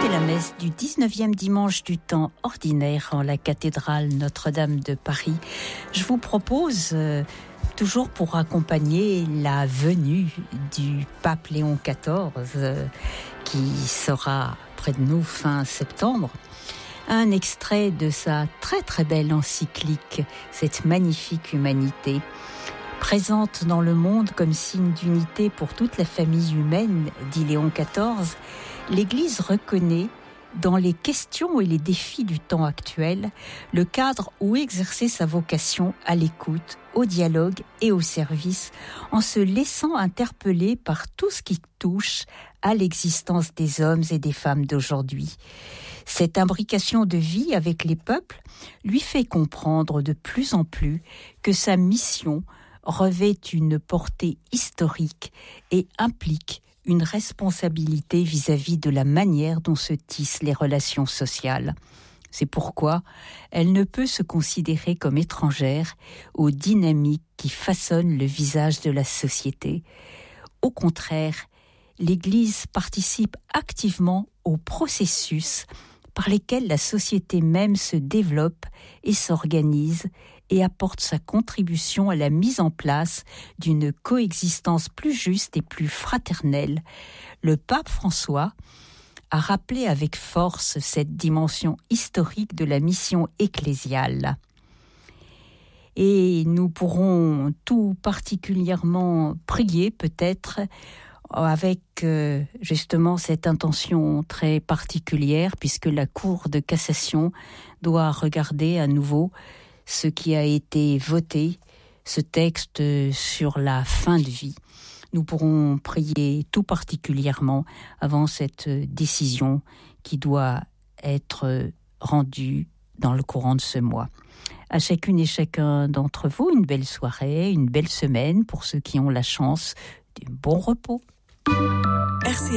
C'est la messe du 19e dimanche du temps ordinaire en la cathédrale Notre-Dame de Paris. Je vous propose, toujours pour accompagner la venue du pape Léon XIV, qui sera près de nous fin septembre, un extrait de sa très très belle encyclique, cette magnifique humanité, présente dans le monde comme signe d'unité pour toute la famille humaine, dit Léon XIV. L'Église reconnaît, dans les questions et les défis du temps actuel, le cadre où exercer sa vocation à l'écoute, au dialogue et au service, en se laissant interpeller par tout ce qui touche à l'existence des hommes et des femmes d'aujourd'hui. Cette imbrication de vie avec les peuples lui fait comprendre de plus en plus que sa mission revêt une portée historique et implique une responsabilité vis-à-vis de la manière dont se tissent les relations sociales. C'est pourquoi elle ne peut se considérer comme étrangère aux dynamiques qui façonnent le visage de la société. Au contraire, l'Église participe activement au processus par lesquels la société même se développe et s'organise et apporte sa contribution à la mise en place d'une coexistence plus juste et plus fraternelle. Le pape François a rappelé avec force cette dimension historique de la mission ecclésiale. Et nous pourrons tout particulièrement prier peut-être avec justement cette intention très particulière, puisque la Cour de cassation doit regarder à nouveau ce qui a été voté, ce texte sur la fin de vie. Nous pourrons prier tout particulièrement avant cette décision qui doit être rendue dans le courant de ce mois. À chacune et chacun d'entre vous, une belle soirée, une belle semaine pour ceux qui ont la chance d'un bon repos.